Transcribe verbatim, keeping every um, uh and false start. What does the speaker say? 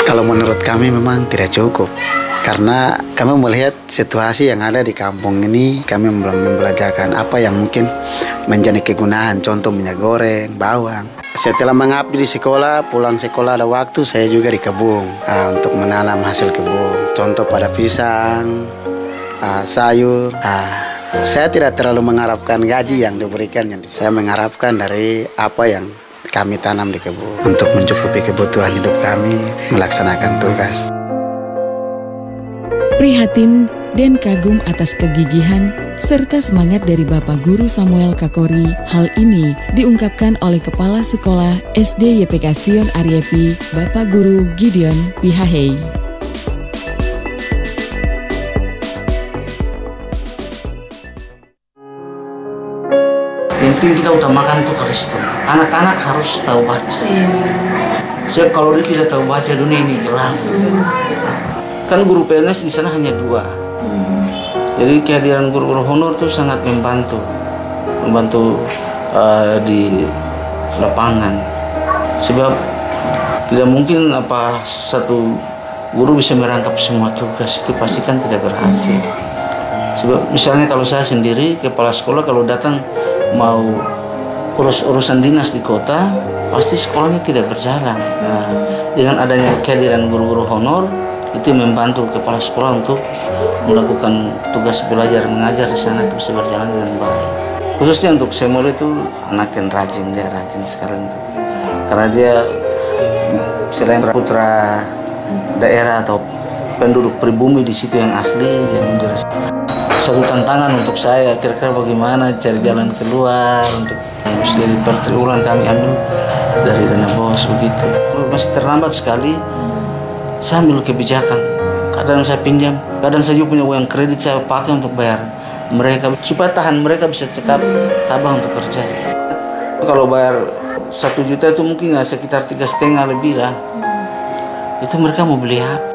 Kalau menurut kami memang tidak cukup. Karena kami melihat situasi yang ada di kampung ini, kami belum membelajarkan apa yang mungkin menjadi kegunaan. Contoh minyak goreng, bawang. Setelah mengabdi di sekolah, pulang sekolah ada waktu, saya juga di kebun uh, untuk menanam hasil kebun. Contoh pada pisang, uh, sayur. Uh, saya tidak terlalu mengharapkan gaji yang diberikan. Saya mengharapkan dari apa yang kami tanam di kebun untuk mencukupi kebutuhan hidup kami, melaksanakan tugas. Prihatin dan kagum atas kegigihan serta semangat dari Bapak Guru Samuel Kakori, hal ini diungkapkan oleh Kepala Sekolah S D Y P K Sion Ariepi, Bapak Guru Gideon Pihahei. Yang penting kita utamakan itu Kristus. Anak-anak harus tahu baca. Sebab kalau dia tidak tahu baca, dunia ini gelap. Kan guru P N S di sana hanya dua. Hmm. Jadi kehadiran guru-guru honor itu sangat membantu, membantu uh, di lapangan. Sebab tidak mungkin apa satu guru bisa merangkap semua tugas, itu pasti kan tidak berhasil. Sebab misalnya kalau saya sendiri kepala sekolah, kalau datang mau urus urusan dinas di kota, pasti sekolahnya tidak berjalan. Nah, dengan adanya kehadiran guru-guru honor, itu membantu kepala sekolah untuk melakukan tugas belajar mengajar di sana bisa berjalan dengan baik. Khususnya untuk Samuel itu anak yang rajin, dia rajin sekarang itu. Karena dia selain putra daerah atau penduduk pribumi di situ yang asli, dia menjadi satu tantangan untuk saya. Kira-kira bagaimana cari jalan keluar untuk dari pertribulan kami ambil dari dana bos begitu. Masih terlambat sekali. Saya ambil kebijakan, kadang saya pinjam, kadang saya juga punya uang kredit saya pakai untuk bayar mereka supaya tahan mereka bisa tetap tabah untuk kerja. Kalau bayar satu juta itu mungkin nggak sekitar tiga setengah lebih lah. Itu mereka mau beli apa?